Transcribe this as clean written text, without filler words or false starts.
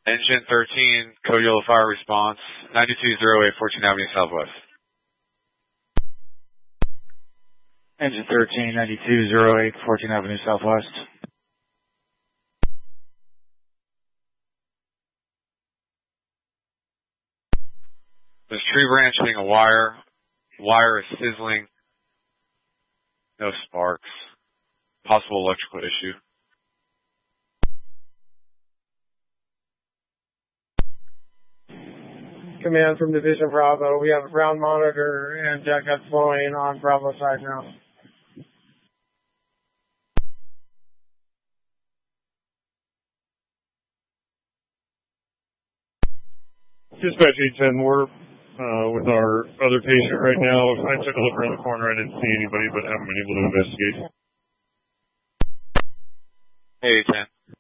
Engine 13, code yellow fire response, 9208 14th Avenue Southwest. Engine 13, 9208 14th Avenue Southwest. There's tree branch hitting a wire. Wire is sizzling. No sparks. Possible electrical issue. Command from Division Bravo. We have a ground monitor and jackup flowing on Bravo side now. Dispatch 810, we're with our other patient right now. I took a look around the corner. I didn't see anybody, but haven't been able to investigate. Hey, 10.